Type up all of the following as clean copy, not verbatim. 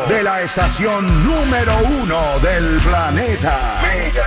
de la estación número 1 del planeta.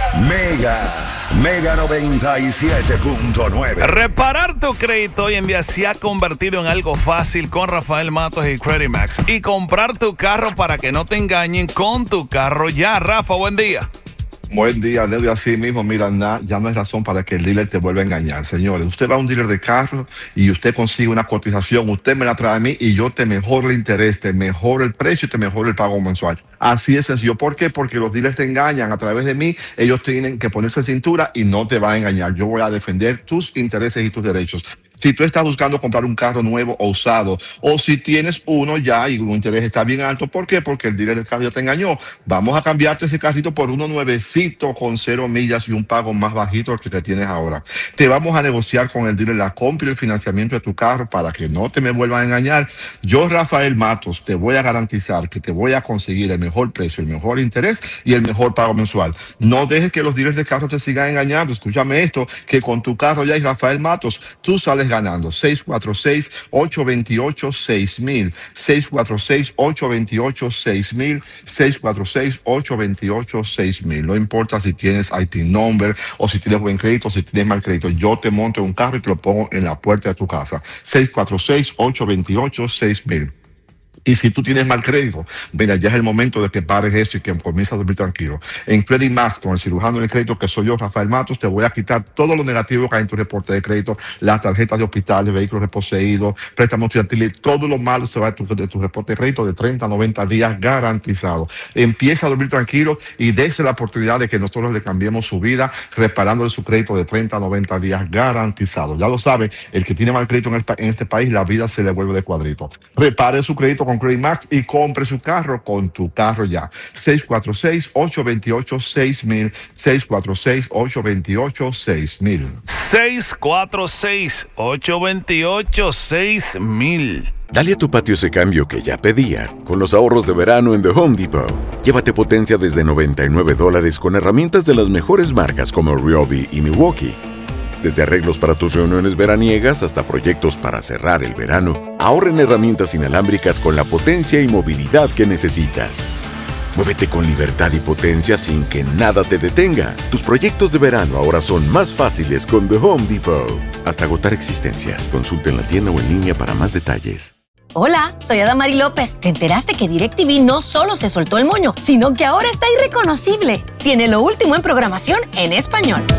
Mega 97.9. Reparar tu crédito hoy en día se ha convertido en algo fácil con Rafael Matos y Credimax. Y comprar tu carro para que no te engañen con tu carro ya. Rafa, buen día. Buen día, Leo. Y así mismo, mira, ya no hay razón para que el dealer te vuelva a engañar. Señores, usted va a un dealer de carro y usted consigue una cotización, usted me la trae a mí y yo te mejoro el interés, te mejoro el precio y te mejoro el pago mensual. Así es sencillo. ¿Por qué? Porque los dealers te engañan a través de mí. Ellos tienen que ponerse cintura y no te van a engañar. Yo voy a defender tus intereses y tus derechos. Si tú estás buscando comprar un carro nuevo o usado, o si tienes uno ya y un interés está bien alto, ¿por qué? Porque el dealer del carro ya te engañó. Vamos a cambiarte ese carrito por uno nuevecito con 0 millas y un pago más bajito que te tienes ahora. Te vamos a negociar con el dealer la compra y el financiamiento de tu carro para que no te me vuelvan a engañar. Yo, Rafael Matos, te voy a garantizar que te voy a conseguir el mejor precio, el mejor interés y el mejor pago mensual. No dejes que los dealers de carro te sigan engañando. Escúchame esto, que con tu carro ya y Rafael Matos, tú sales ganando. 646-828-6000, 646-828-6000, 646-828-6000. No importa si tienes IT number o si tienes buen crédito o si tienes mal crédito, yo te monto un carro y te lo pongo en la puerta de tu casa. 646-828-6000. Y si tú tienes mal crédito, mira, ya es el momento de que pares eso y que comiences a dormir tranquilo. En Credimax, con el cirujano del crédito que soy yo, Rafael Matos, te voy a quitar todo lo negativo que hay en tu reporte de crédito, las tarjetas de hospitales, vehículos reposeídos, préstamos estudiantiles, todo lo malo se va de tu reporte de crédito de 30 a 90 días garantizado. Empieza a dormir tranquilo y dése la oportunidad de que nosotros le cambiemos su vida, reparándole su crédito de 30 a 90 días garantizado. Ya lo sabe, el que tiene mal crédito en este país, la vida se le vuelve de cuadrito. Repare su crédito con Credimax y compre su carro con tu carro ya. 646-828-6000, 646-828-6000. 646-828-6000. Dale a tu patio ese cambio que ya pedía con los ahorros de verano en The Home Depot. Llévate potencia desde $99 con herramientas de las mejores marcas como Ryobi y Milwaukee. Desde arreglos para tus reuniones veraniegas hasta proyectos para cerrar el verano, ahorra en herramientas inalámbricas con la potencia y movilidad que necesitas. Muévete con libertad y potencia sin que nada te detenga. Tus proyectos de verano ahora son más fáciles con The Home Depot. Hasta agotar existencias. Consulta en la tienda o en línea para más detalles. Hola, soy Adamari López. ¿Te enteraste que DirecTV no solo se soltó el moño, sino que ahora está irreconocible? Tiene lo último en programación en español.